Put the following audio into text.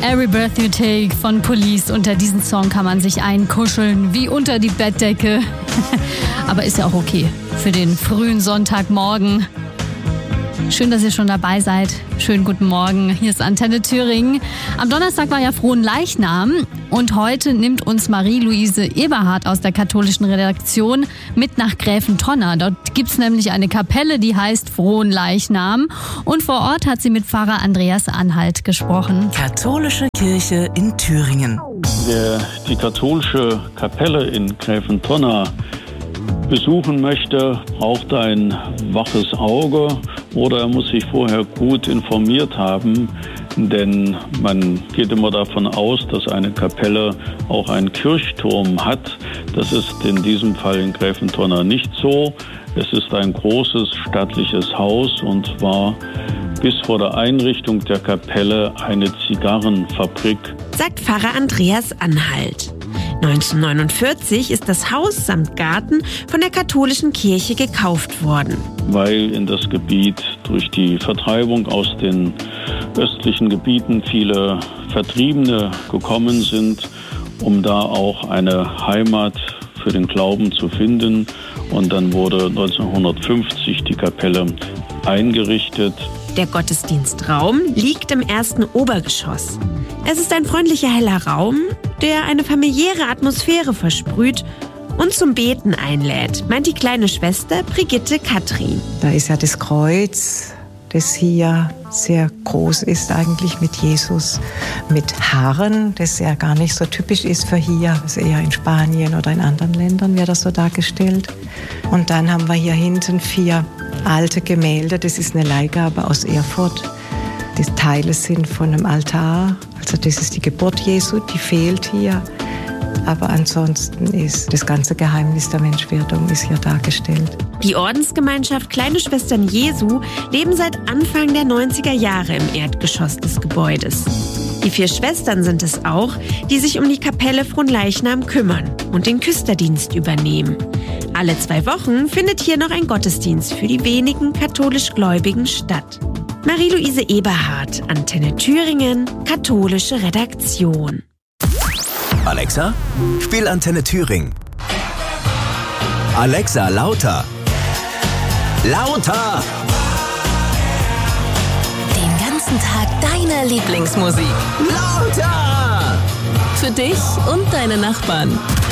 Every Breath You Take von Police. Unter diesen Song kann man sich einkuscheln, wie unter die Bettdecke. Aber ist ja auch okay für den frühen Sonntagmorgen. Schön, dass ihr schon dabei seid. Schönen guten Morgen. Hier ist Antenne Thüringen. Am Donnerstag war ja Fronleichnam und heute nimmt uns Marie-Louise Eberhardt aus der katholischen Redaktion mit nach Gräfentonna. Dort gibt's nämlich eine Kapelle, die heißt Fronleichnam. Und vor Ort hat sie mit Pfarrer Andreas Anhalt gesprochen. Katholische Kirche in Thüringen. Wer die katholische Kapelle in Gräfentonna besuchen möchte, braucht ein waches Auge oder er muss sich vorher gut informiert haben, denn man geht immer davon aus, dass eine Kapelle auch einen Kirchturm hat. Das ist in diesem Fall in Gräfentonna nicht so. Es ist ein großes stattliches Haus und war bis vor der Einrichtung der Kapelle eine Zigarrenfabrik, sagt Pfarrer Andreas Anhalt. 1949 ist das Haus samt Garten von der katholischen Kirche gekauft worden. Weil in das Gebiet durch die Vertreibung aus den östlichen Gebieten viele Vertriebene gekommen sind, um da auch eine Heimat für den Glauben zu finden. Und dann wurde 1950 die Kapelle eingerichtet. Der Gottesdienstraum liegt im ersten Obergeschoss. Es ist ein freundlicher, heller Raum, der eine familiäre Atmosphäre versprüht und zum Beten einlädt, meint die kleine Schwester Brigitte Katrin. Da ist ja das Kreuz, das hier sehr groß ist eigentlich mit Jesus, mit Haaren, das ja gar nicht so typisch ist für hier, also eher in Spanien oder in anderen Ländern wird das so dargestellt. Und dann haben wir hier hinten 4 alte Gemälde, das ist eine Leihgabe aus Erfurt. Die Teile sind von einem Altar, also das ist die Geburt Jesu, die fehlt hier. Aber ansonsten ist das ganze Geheimnis der Menschwerdung ist hier dargestellt. Die Ordensgemeinschaft Kleine Schwestern Jesu leben seit Anfang der 90er Jahre im Erdgeschoss des Gebäudes. Die 4 Schwestern sind es auch, die sich um die Kapelle Fronleichnam kümmern und den Küsterdienst übernehmen. Alle 2 Wochen findet hier noch ein Gottesdienst für die wenigen katholisch Gläubigen statt. Marie-Louise Eberhardt, Antenne Thüringen, katholische Redaktion. Alexa, spiel Antenne Thüringen. Alexa, lauter. Lauter! Den ganzen Tag deine Lieblingsmusik. Lauter! Für dich und deine Nachbarn.